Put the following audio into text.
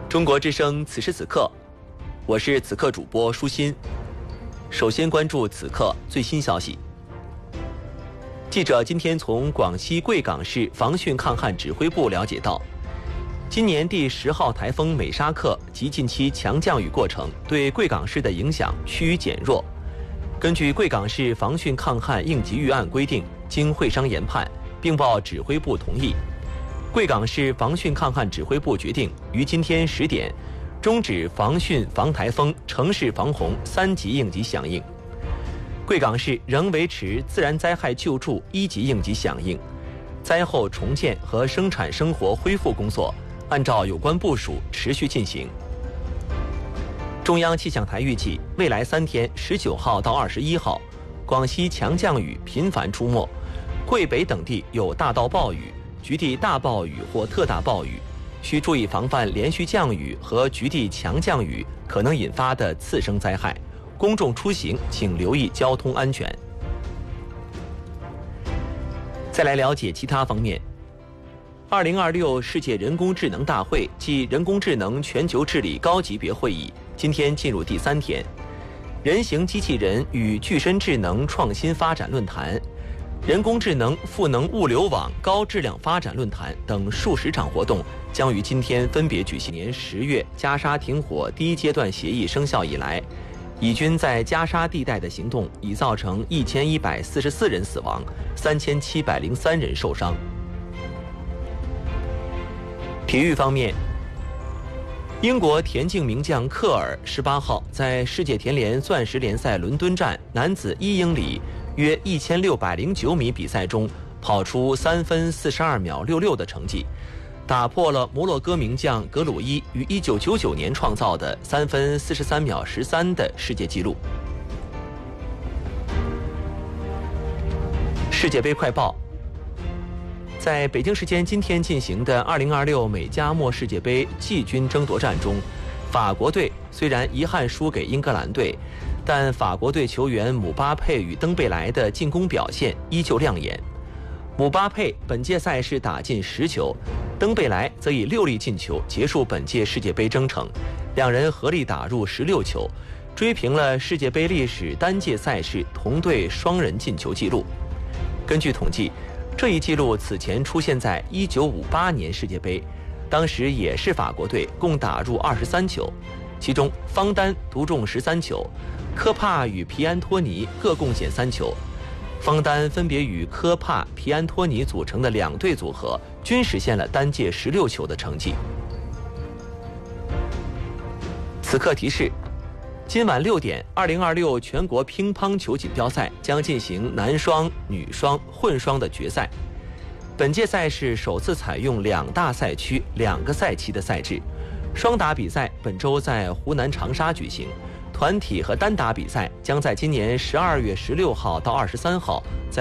中国之声此时此刻，我是此刻主播舒心。首先关注此刻最新消息。记者今天从广西贵港市防汛抗旱指挥部了解到，今年第10号台风美沙克及近期强降雨过程对贵港市的影响趋于减弱。根据贵港市防汛抗旱应急预案规定，经会商研判，并报指挥部同意，贵港市防汛抗旱指挥部决定于今天10点终止防汛防台风城市防洪3级应急响应。贵港市仍维持自然灾害救助1级应急响应，灾后重建和生产生活恢复工作按照有关部署持续进行。中央气象台预计，未来3天19号到21号，广西强降雨频繁出没，贵北等地有大到暴雨、局地大暴雨或特大暴雨，需注意防范连续降雨和局地强降雨可能引发的次生灾害。公众出行请留意交通安全。再来了解其他方面。2026世界人工智能大会暨人工智能全球治理高级别会议今天进入第3天，人形机器人与具身智能创新发展论坛、人工智能赋能物流网高质量发展论坛等数十场活动将于今天分别举行。年10月加沙停火第1阶段协议生效以来，以军在加沙地带的行动已造成1144人死亡，3703人受伤。体育方面，英国田径名将克尔18号在世界田联钻石联赛伦敦站男子1英里约1609米比赛中跑出3分42秒66的成绩，打破了摩洛哥名将格鲁伊于1999年创造的3分43秒13的世界纪录。世界杯快报。在北京时间今天进行的2026美加墨世界杯季军争夺战中，法国队虽然遗憾输给英格兰队，但法国队球员姆巴佩与登贝莱的进攻表现依旧亮眼。姆巴佩本届赛事打进10球，登贝莱则以6粒进球结束本届世界杯征程，两人合力打入16球，追平了世界杯历史单届赛事同队双人进球纪录。根据统计，这一纪录此前出现在1958年世界杯，当时也是法国队共打入23球，其中方丹独中13球，科帕与皮安托尼各贡献3球。方丹分别与科帕、皮安托尼组成的2队组合均实现了单届16球的成绩。此刻提示，今晚6点，2026全国乒乓球锦标赛将进行男双、女双、混双的决赛。本届赛事首次采用2大赛区、2个赛期的赛制。双打比赛本周在湖南长沙举行，团体和单打比赛将在今年12月16号到23号在